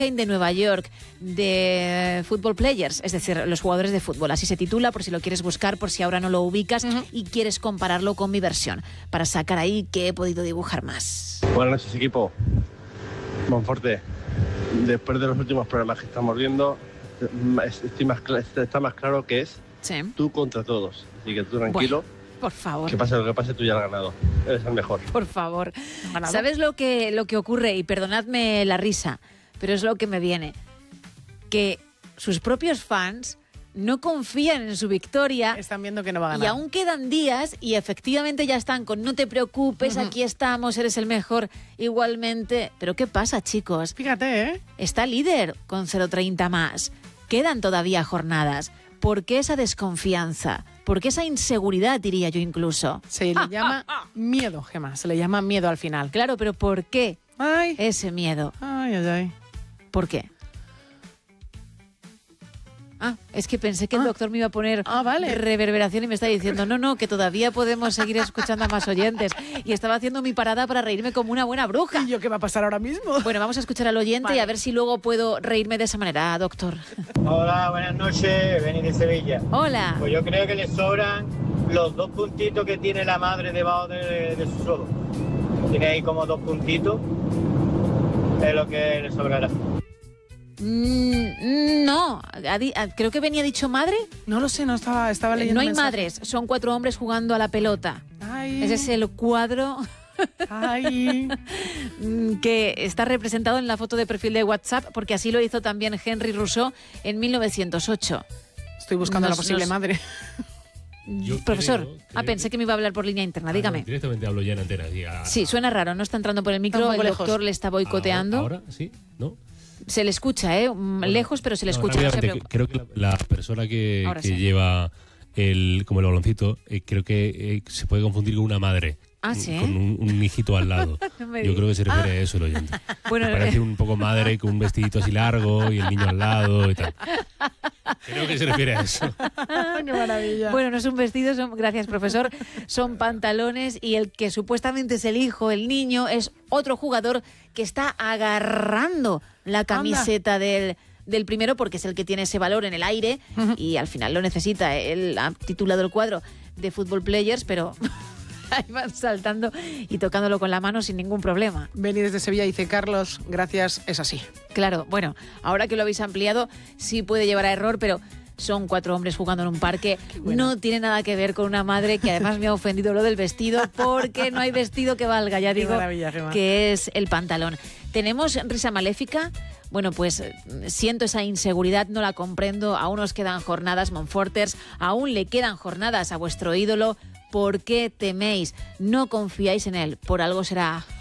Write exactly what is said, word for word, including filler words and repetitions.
de Nueva York de Football Players, es decir, los jugadores de fútbol. Así se titula, por si lo quieres buscar, por si ahora no lo ubicas uh-huh. y quieres compararlo con mi versión, para sacar ahí qué he podido dibujar más. Buenas noches, equipo. Monforte, después de los últimos programas que estamos viendo, estoy más cl- está más claro que es sí. tú contra todos. Así que tú tranquilo. Bueno. Por favor. Que pase lo que pase, tú ya has ganado. Eres el mejor. Por favor. ¿Sabes lo que, lo que ocurre? Y perdonadme la risa, pero es lo que me viene. Que sus propios fans no confían en su victoria. Están viendo que no va a ganar. Y aún quedan días y efectivamente ya están con no te preocupes, uh-huh. aquí estamos, eres el mejor igualmente. Pero ¿qué pasa, chicos? Fíjate, ¿eh? Está líder con cero treinta más. Quedan todavía jornadas. ¿Por qué esa desconfianza? ¿Por qué esa inseguridad, diría yo incluso? Se le llama miedo, Gemma. Se le llama miedo al final. Claro, pero ¿por qué ay. ese miedo? Ay, ay, ay. ¿Por qué? Ah, es que pensé que el ah. doctor me iba a poner ah, vale. reverberación y me está diciendo, no, no, que todavía podemos seguir escuchando a más oyentes. Y estaba haciendo mi parada para reírme como una buena bruja. ¿Y yo qué va a pasar ahora mismo? Bueno, vamos a escuchar al oyente vale. y a ver si luego puedo reírme de esa manera, doctor. Hola, buenas noches, Beni de Sevilla. Hola. Pues yo creo que le sobran los dos puntitos que tiene la madre debajo de, de su suelo. Tiene ahí como dos puntitos, es lo que le sobrará. Mm, no, creo que venía dicho madre. No lo sé, no estaba, estaba leyendo. No hay mensaje. madres, son cuatro hombres jugando a la pelota. Ay. Ese es el cuadro Ay. que está representado en la foto de perfil de WhatsApp, porque así lo hizo también Henry Rousseau en mil novecientos ocho. Estoy buscando nos, a la posible nos... madre. Yo Profesor, creo, creo ah, pensé que me iba a hablar por línea interna, dígame. Ah, no, directamente hablo ya en antena. Diga, sí, suena raro, no está entrando por el micro, el lejos. doctor le está boicoteando. Ahora, ahora sí, ¿no? Se le escucha, ¿eh? Bueno, lejos, pero se le no, escucha. No se creo que la, la persona que, que sí. lleva el como el baloncito, eh, creo que eh, se puede confundir con una madre. Ah, ¿sí? Con un, un hijito al lado. no Yo creo que se refiere ah. a eso el oyente. Bueno, me parece un poco madre con un vestidito así largo y el niño al lado y tal. Creo que se refiere a eso. ¡Qué maravilla! Bueno, no es un vestido, son, gracias profesor, son pantalones y el que supuestamente es el hijo, el niño, es otro jugador que está agarrando la camiseta del, del primero porque es el que tiene ese valor en el aire uh-huh. y al final lo necesita. Él ha titulado el cuadro de Football Players, pero... ahí van saltando y tocándolo con la mano sin ningún problema. Beni desde Sevilla dice, Carlos, gracias, es así. Claro, bueno, ahora que lo habéis ampliado, sí puede llevar a error, pero son cuatro hombres jugando en un parque. Bueno. No tiene nada que ver con una madre que además me ha ofendido lo del vestido, porque no hay vestido que valga, ya digo, que es el pantalón. ¿Tenemos risa maléfica? Bueno, pues siento esa inseguridad, no la comprendo. Aún os quedan jornadas, Monforters, aún le quedan jornadas a vuestro ídolo. ¿Por qué teméis? No confiáis en él, por algo será.